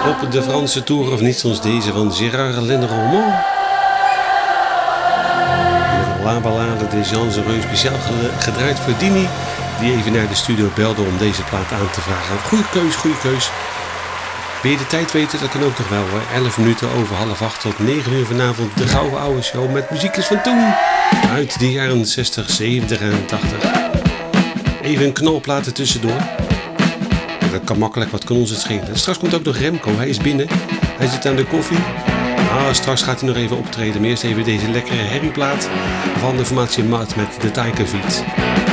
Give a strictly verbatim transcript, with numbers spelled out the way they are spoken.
op de Franse Tour of niet, zoals deze van Gérard Lenormand. Met La Ballade de Jean Zereux, speciaal gedraaid voor Dini, die even naar de studio belde om deze plaat aan te vragen. Goeie keus, goeie keus. Wil je de tijd weten? Dat kan ook nog wel hoor. elf minuten over half acht tot negen uur vanavond. De Gouden Oude Show met muziekjes van toen. Uit de jaren zestig, zeventig en tachtig. Even een knalplaat er tussendoor. Dat kan makkelijk, wat kan ons het schelen. Straks komt ook nog Remco, hij is binnen. Hij zit aan de koffie. Ah, straks gaat hij nog even optreden. Maar eerst even deze lekkere herrieplaat van de formatie Maat met de Taika Feat.